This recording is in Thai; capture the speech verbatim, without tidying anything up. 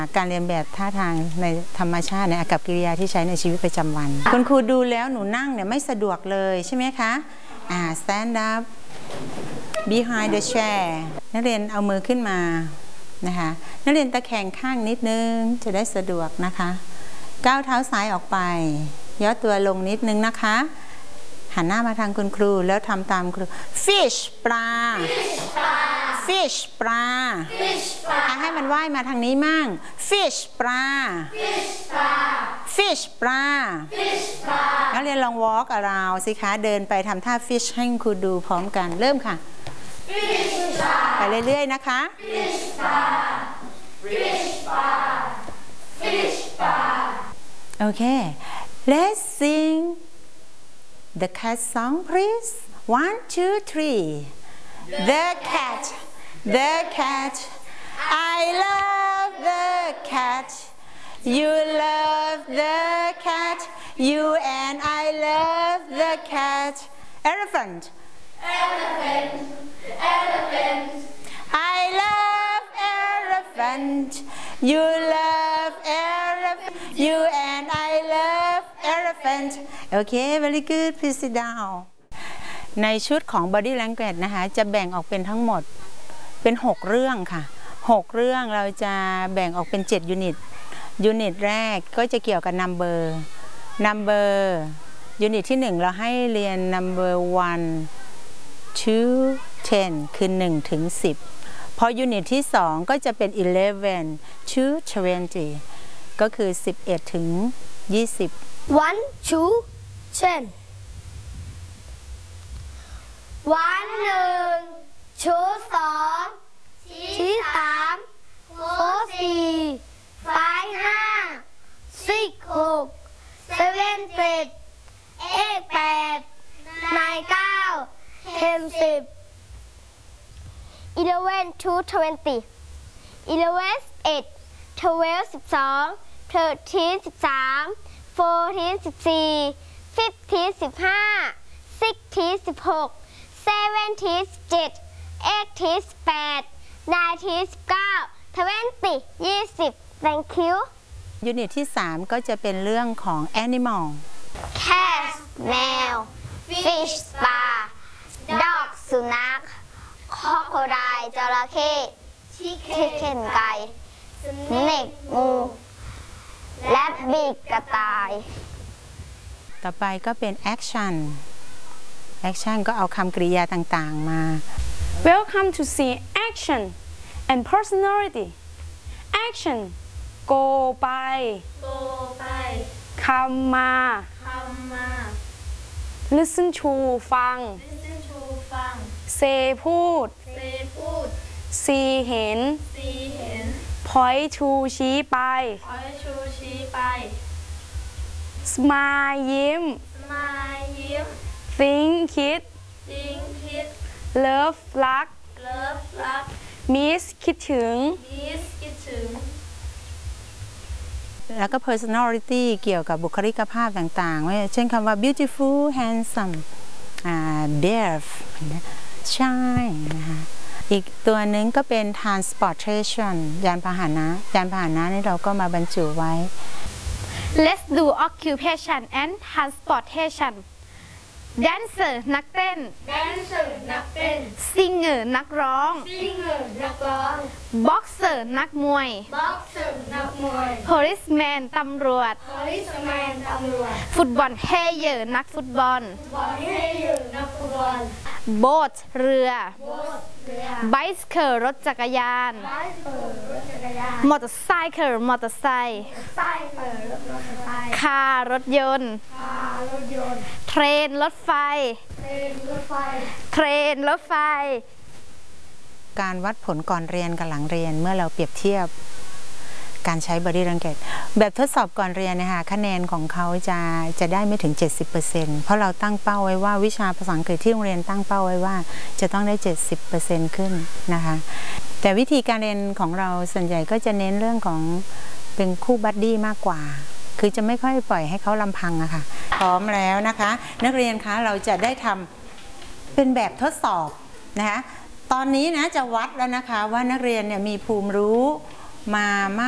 การเรียนแบบท่าทางในธรรมชาติในอากัปกิริยาที่ใช้ในชีวิตประจำวันคุณครูดูแล้วหนูนั่งเนี่ยไม่สะดวกเลยใช่ไหมคะอ่า stand up behind the chair นักเรียนเอามือขึ้นมานะคะนักเรียนตะแคงข้างนิดนึงจะได้สะดวกนะคะก้าวเท้าซ้ายออกไปย่อตัวลงนิดนึงนะคะหันหน้ามาทางคุณครูแล้วทำตามครู fish ปลา fish ปลา ให้มันว่ายมาทางนี้มั่ง fish ปลา fish ปลาแล้วเรียนลอง walk around สิคะเดินไปทำท่า fish ให้ครูดูพร้อมกันเริ่มค่ะไปเรื่อยๆนะคะโอเค let's sing the cat song please one two three the cat the cat I love the cat you love the cat you and I love the cat elephant elephant elephant I love elephant you love elephant you and I love elephant okay very good please sit down ในชุดของ body language นะคะจะแบ่งออกเป็นทั้งหมดเป็นหกเรื่องค่ะหกเรื่องเราจะแบ่งออกเป็นเจ็ดยูนิตยูนิตแรกก็จะเกี่ยวกับ number number ยูนิตที่หนึ่งเราให้เรียน number one two ten คือหนึ่งถึงสิบพอยูนิตที่สองก็จะเป็น eleven to twenty ก็คือสิบเอ็ดถึงยี่สิบ one two ten one หนึ่ง two สองชี้สาม four สี่ five ห้า six หก seven เจ็ด eight แปด nine เก้า ten สิบ eleven to twenty eleven เอ็ด twelve สิบสอง thirteen สิบสาม fourteen สิบสี่ fifteen สิบห้า sixteen สิบหก seventeen สิบเจ็ด eighteen สิบแปด nineteen สิบเก้า twenty ยี่สิบ thank you ยูนิตที่สามก็จะเป็นเรื่องของ animal cat แมว fish ปลา dog สุนัข crocodile จระเข้ chicken ไก่ snake งู rabbit กระต่ายต่อไปก็เป็น action action ก็เอาคำกริยาต่างๆมา Welcome to see action and personality action go ไป go ไป come มา come มา listen to ฟัง listen to ฟัง say พูด say พูด see เห็น see เห็น point to ชี้ไป point to ชี้ไป smile ยิ้ม smile ยิ้ม think คิด think คิด love รัก love รัก miss คิดถึง miss คิดถึงแล้วก็ personality เกี่ยวกับบุคลิกภาพต่างๆเช่นคำว่า beautiful handsome brave shy นะคะอีกตัวหนึ่งก็เป็น transportation ยานพาหนะยานพาหนะนี่เราก็มาบรรจุไว้ Let's do occupation and transportation dancer นักเต้น dancer นักเต้น singer นักร้อง singer นักร้อง boxer นักมวย boxer นักมวย policeman ตำรวจ policeman ตำรวจฟุตบอล player นักฟุตบอลบอลให้อยู่นักฟุตบอล boat เรือ boat เรือ bicycle รถจักรยาน bicycle รถจักรยาน motorcycle มอเตอร์ไซค์ cycle รถมอเตอร์ไซค์ car รถยนต์ car รถยนต์ train รถไฟ train รถไฟ train รถไฟการวัดผลก่อนเรียนกับหลังเรียนเมื่อเราเปรียบเทียบการใช้ body language แบบทดสอบก่อนเรียนนะคะคะแนนของเขาจะจะได้ไม่ถึง เจ็ดสิบเปอร์เซ็นต์ เพราะเราตั้งเป้าไว้ว่าวิชาภาษาอังกฤษที่โรงเรียนตั้งเป้าไว้ว่าจะต้องได้ เจ็ดสิบเปอร์เซ็นต์ ขึ้นนะคะแต่วิธีการเรียนของเราส่วนใหญ่ก็จะเน้นเรื่องของเป็นคู่บัดดี้มากกว่าคือจะไม่ค่อยปล่อยให้เขาลำพังอะค่ะพร้อมแล้วนะคะนักเรียนคะเราจะได้ทำเป็นแบบทดสอบนะคะตอนนี้นะจะวัดแล้วนะคะว่านักเรียนเนี่ยมีภูมิรู้มามาก